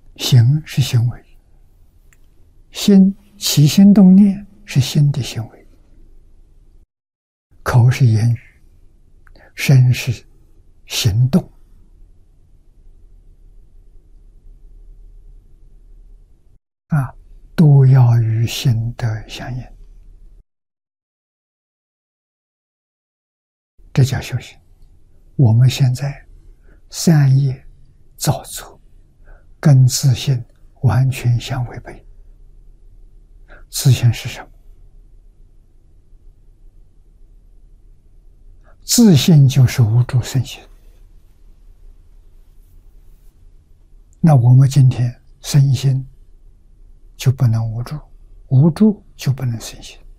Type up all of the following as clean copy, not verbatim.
行是行为，心起心动念是心的行为，口是言语，身是行动。都要与心得相应，这叫修行。我们现在三业造作跟自信完全相违背。自信是什么？自信就是无住生心。那我们今天生心就不能无住，无住就不能生心。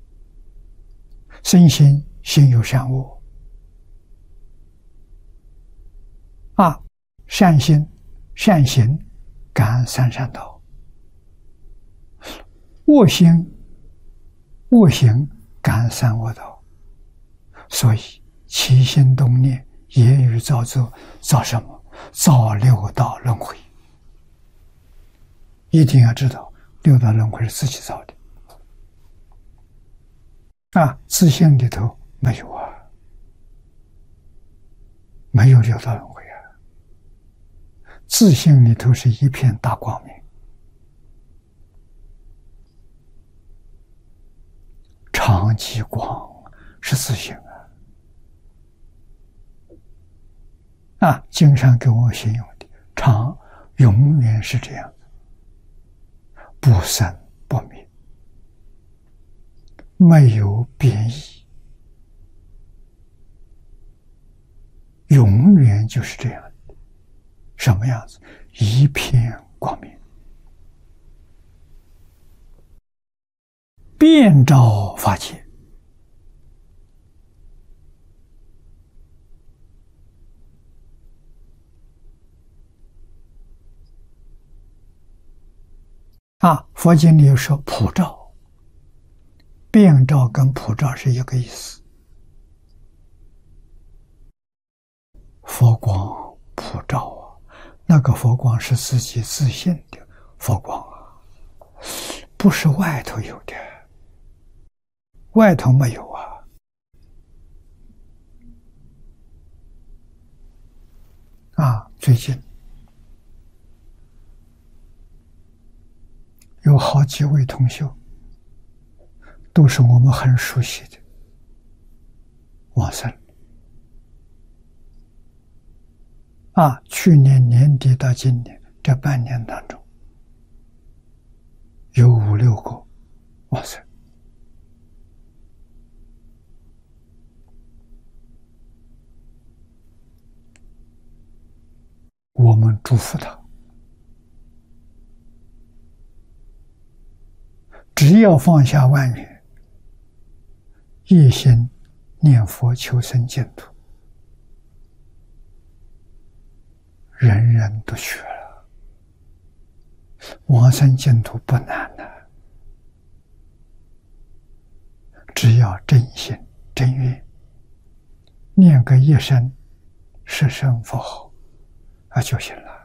生心，心有善恶善心善行感三善道，恶心恶行感三恶道。所以起心动念言语造作，造什么？造六道轮回。一定要知道六道轮回是自己造的自信里头没有没有六道轮回自信里头是一片大光明。常寂光是自信经常给我形容的常永远是这样不生不灭，没有变异，永远就是这样的。什么样子？一片光明，遍照法界。佛经里有说普照，遍照跟普照是一个意思。佛光普照那个佛光是自己自信的佛光不是外头有的，外头没有最近有好几位同修都是我们很熟悉的往生去年年底到今年这半年当中有5、6个往生。我们祝福他，只要放下万缘，一心念佛求生净土，人人都学了。往生净土不难只要真心真愿，念个一声十声佛号就行了。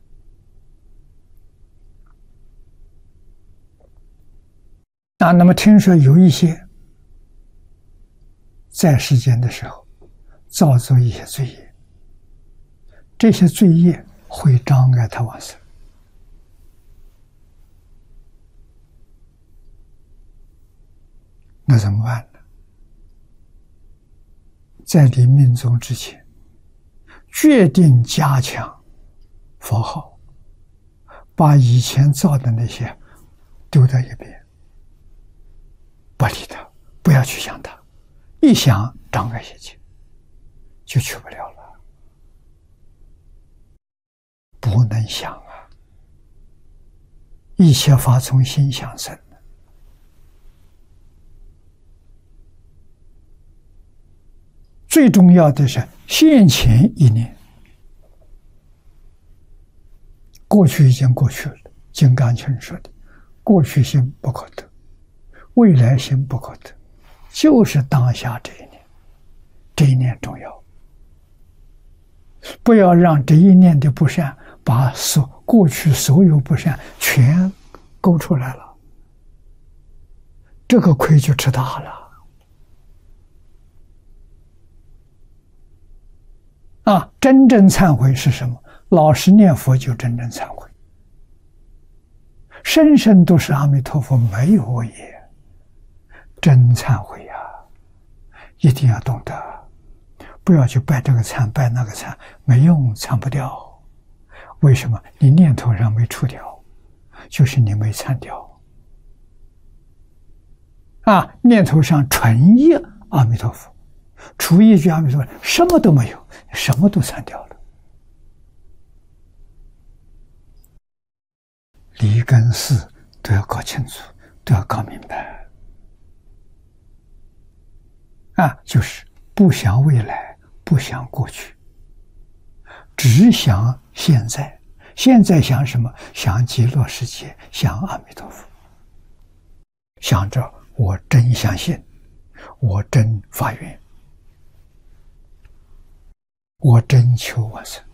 那么听说有一些在世间的时候造作一些罪业，这些罪业会障碍他往生。那怎么办呢？在临命终之前，决定加强佛号，把以前造的那些丢在一边，不理他，不要去想他，一想障碍一切，就去不了了。不能想一切法从心想生。最重要的是现前一念，过去已经过去了。金刚经说的，过去心不可得，未来心不可得，就是当下这一念，这一念重要。 不要让这一念的不善把过去所有不善全勾出来了，这个亏就吃大了。真正忏悔是什么？老实念佛就真正忏悔，生生都是阿弥陀佛，没有我也。真忏悔呀，一定要懂得，不要去拜这个忏拜那个忏，没用，忏不掉。为什么？你念头上没除掉，就是你没忏掉。念头上纯一阿弥陀佛，除一句阿弥陀佛，什么都没有，什么都删掉了。理跟事都要搞清楚，都要搞明白。就是不想未来，不想过去，只想现在。现在想什么？想极乐世界，想阿弥陀佛，想着我真相信，我真发愿，我真求往生，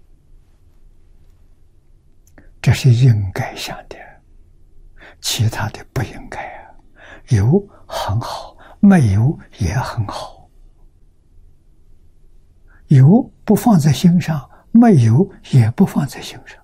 这是应该想的，其他的不应该啊。有很好，没有也很好，有不放在心上，没有也不放在心上。